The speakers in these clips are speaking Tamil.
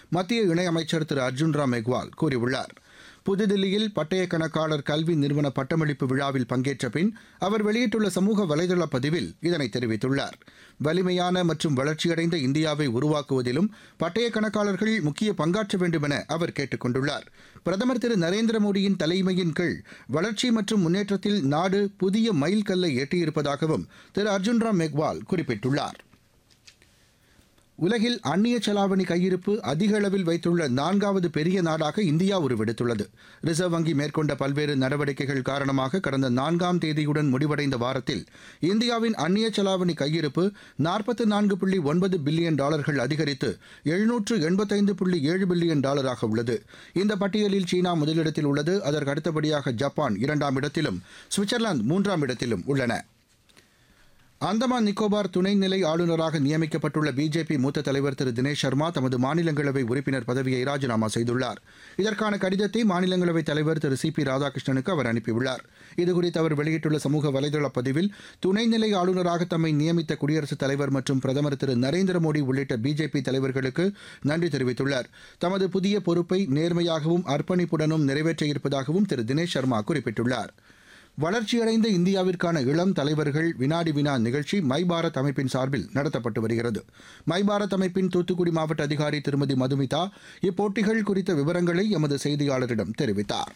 மத்திய இணையமைச்சர் திரு அர்ஜுன் ராம் மெக்வால் கூறியுள்ளார். புதுதில்லியில் பட்டய கணக்காளர் கல்வி நிறுவன பட்டமளிப்பு விழாவில் பங்கேற்ற பின் அவர் வெளியிட்டுள்ள சமூக வலைதள பதிவில் இதனை தெரிவித்துள்ளார். வலிமையான மற்றும் வளர்ச்சியடைந்த இந்தியாவை உருவாக்குவதிலும் பட்டய கணக்காளர்கள் முக்கிய பங்காற்ற வேண்டும் என அவர் கேட்டுக் கொண்டுள்ளார். பிரதமர் திரு நரேந்திர மோடியின் தலைமையின் கீழ் வளர்ச்சி மற்றும் முன்னேற்றத்தில் நாடு புதிய மைல்கல்லை எட்டியிருப்பதாகவும் திரு அர்ஜுன் ராம் மெக்வால் குறிப்பிட்டுள்ளார். உலகில் அந்நிய செலாவணி கையிருப்பு அதிக அளவில் வைத்துள்ள 4வது பெரிய நாடாக இந்தியா உருவெடுத்துள்ளது. ரிசர்வ் வங்கி மேற்கொண்ட பல்வேறு நடவடிக்கைகள் காரணமாக கடந்த 4ஆம் தேதியுடன் முடிவடைந்த வாரத்தில் இந்தியாவின் அந்நிய செலாவணி கையிருப்பு 44.9 பில்லியன் டாலர்கள் அதிகரித்து 785.7 பில்லியன் டாலராக உள்ளது. இந்த பட்டியலில் சீனா முதலிடத்தில் உள்ளது. அதற்கு அடுத்தபடியாக ஜப்பான் 2ஆம் இடத்திலும் சுவிட்சர்லாந்து 3ஆம் இடத்திலும் உள்ளன. அந்தமான் நிக்கோபார் துணைநிலை ஆளுநராக நியமிக்கப்பட்டுள்ள பிஜேபி மூத்த தலைவர் திரு தினேஷ் சர்மா தமது மாநிலங்களவை உறுப்பினர் பதவியை ராஜினாமா செய்துள்ளார். இதற்கான கடிதத்தை மாநிலங்களவைத் தலைவர் திரு சி பி ராதாகிருஷ்ணனுக்கு அவர் அனுப்பியுள்ளார். இதுகுறித்து அவர் வெளியிட்டுள்ள சமூக வலைதள பதிவில் துணைநிலை ஆளுநராக தம்மை நியமித்த குடியரசுத் தலைவர் மற்றும் பிரதமர் திரு நரேந்திர மோடி உள்ளிட்ட பிஜேபி தலைவர்களுக்கு நன்றி தெரிவித்துள்ளார். தமது புதிய பொறுப்பை நேர்மையாகவும் அர்ப்பணிப்புடனும் நிறைவேற்ற இருப்பதாகவும் திரு தினேஷ் சர்மா குறிப்பிட்டுள்ளார். வளர்ச்சியடைந்த இந்தியாவிற்கான இளம் தலைவர்கள் வினாடி வினா நிகழ்ச்சி மை பாரத் அமைப்பின் சார்பில் நடத்தப்பட்டு வருகிறது. மை பாரத் அமைப்பின் தூத்துக்குடி மாவட்ட அதிகாரி திருமதி மதுமிதா இப்போட்டிகள் குறித்த விவரங்களை எமது செய்தியாளரிடம் தெரிவித்தார்.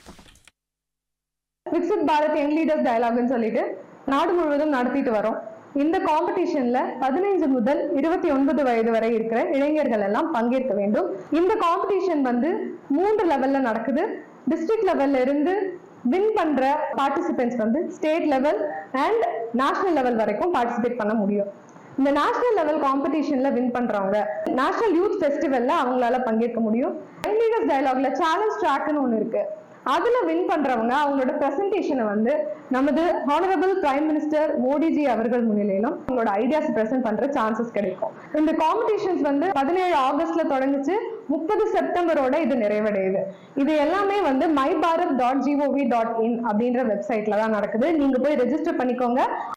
விக்சித் பாரத் யங் லீடர்ஸ் டயலாக்னு சொல்லிட்டு நாடு முழுவதும் நடத்திட்டு வரோம். இந்த காம்படிஷன்ல 15 முதல் 29 வயது வரை இருக்கிற இளைஞர்கள் எல்லாம் பங்கேற்க வேண்டும். இந்த காம்படிஷன் 3 லெவல்ல நடக்குது. டிஸ்ட்ரிக்ட் லெவல்ல இருந்து வின் பண்ற participants state level and national level வரைக்கும் பார்ட்டிசிபேட் பண்ண முடியும். இந்த நேஷனல் லெவல் காம்படிஷன்ல வின் பண்றவங்க நேஷனல் யூத் ஃபெஸ்டிவல்ல அவங்களால பங்கேற்க முடியும். யங் லீடர்ஸ் டயலாக்ல சேலஞ்ச் ட்ராக்னு ஒன்று இருக்கு. அதுல வின் பண்றவங்க அவங்களோட பிரசன்டேஷனை நமது ஹானரபிள் பிரைம் மினிஸ்டர் மோடிஜி அவர்கள் முன்னிலையிலும் அவங்களோட ஐடியாஸ் பிரசன்ட் பண்ற சான்சஸ் கிடைக்கும். இந்த காம்படிஷன்ஸ் 17 ஆகஸ்ட்ல தொடங்குச்சு. 30 செப்டம்பரோட இது நிறைவடையுது. இது எல்லாமே myBharat.gov.in அப்படின்ற வெப்சைட்ல தான் நடக்குது. நீங்க போய் ரெஜிஸ்டர் பண்ணிக்கோங்க.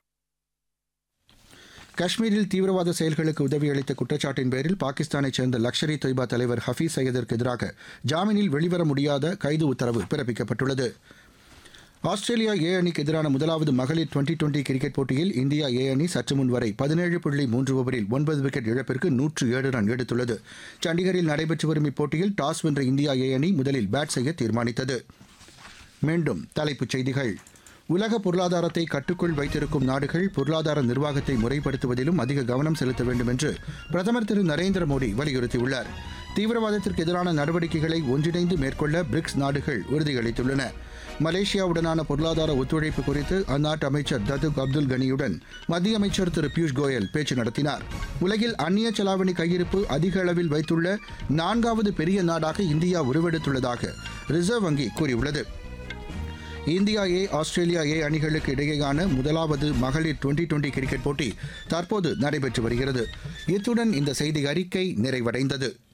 காஷ்மீரில் தீவிரவாத செயல்களுக்கு உதவியளித்த குற்றச்சாட்டின் பேரில் பாகிஸ்தானைச் சேர்ந்த லஷ்கர் இ தொய்பா தலைவர் ஹஃபீஸ் சையதிற்கு எதிராக ஜாமீனில் வெளிவர முடியாத கைது உத்தரவு பிறப்பிக்கப்பட்டுள்ளது. ஆஸ்திரேலியா ஏ அணிக்கு எதிரான முதலாவது மகளிர் டுவெண்டி கிரிக்கெட் போட்டியில் இந்தியா ஏ அணி சற்று முன் வரை 17.3 ஓவரில் 9 விக்கெட் இழப்பிற்கு 107 ரன் எடுத்துள்ளது. சண்டிகரில் நடைபெற்று வரும் இப்போட்டியில் டாஸ் வென்ற இந்தியா ஏ அணி முதலில் பேட் செய்ய தீர்மானித்தது. மீண்டும் தலைப்புச் செய்திகள். உலக பொருளாதாரத்தை கட்டுக்குள் வைத்திருக்கும் நாடுகள் பொருளாதார நிர்வாகத்தை முறைப்படுத்துவதிலும் அதிக கவனம் செலுத்த வேண்டும் என்று பிரதமர் திரு நரேந்திர மோடி வலியுறுத்தியுள்ளார். தீவிரவாதத்திற்கு எதிரான நடவடிக்கைகளை ஒன்றிணைந்து மேற்கொள்ள பிரிக்ஸ் நாடுகள் உறுதியளித்துள்ளன. மலேசியாவுடனான பொருளாதார ஒத்துழைப்பு குறித்து அந்நாட்டு அமைச்சர் ததுக் அப்துல் கனியுடன் மத்திய அமைச்சர் திரு பியூஷ் கோயல் பேச்சு நடத்தினார். உலகில் அந்நிய செலாவணி கையிருப்பு அதிக அளவில் வைத்துள்ள 4வது பெரிய நாடாக இந்தியா உருவெடுத்துள்ளதாக ரிசர்வ் வங்கி கூறியுள்ளது. இந்தியா ஏ ஆஸ்திரேலியா ஏ அணிகளுக்கு இடையேயான முதலாவது மகளிர் டுவெண்டி கிரிக்கெட் போட்டி தற்போது நடைபெற்று வருகிறது. இத்துடன் இந்த செய்தி அறிக்கை நிறைவடைந்தது.